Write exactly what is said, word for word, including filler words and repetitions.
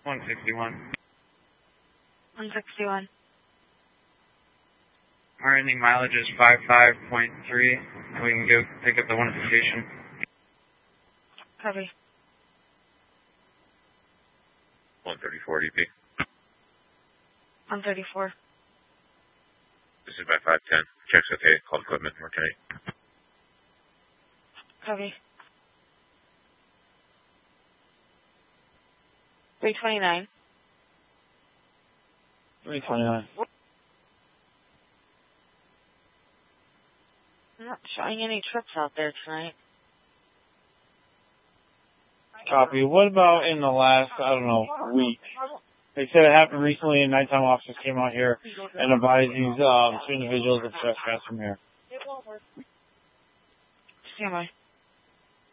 one sixty-one. one sixty-one. Our ending mileage is fifty-five point three, and we can go pick up the one at the station. Copy. one thirty-four D P. one thirty-four. This is by five ten. Checks okay. Call equipment. Mortality. Copy. three twenty-nine. three twenty-nine. I'm not showing any trips out there tonight. Copy. What about in the last, I don't know, week? They said it happened recently, and nighttime officers came out here and advised these um, two individuals of trespass from here. Stand by.